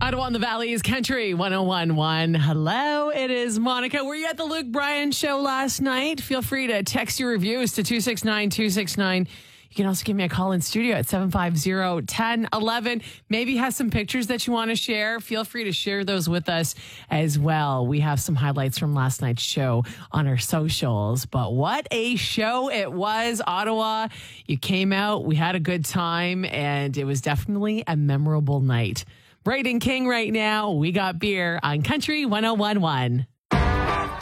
Ottawa and the Valley's Country 1011. Hello, it is Monica. Were you at the Luke Bryan show last night? Feel free to text your reviews to 269-269. You can also give me a call in studio at 750-1011. Maybe have some pictures that you want to share. Feel free to share those with us as well. We have some highlights from last night's show on our socials. But what a show it was, Ottawa. You came out, we had a good time, and it was definitely a memorable night. Braden King right now. We got beer on Country 1011.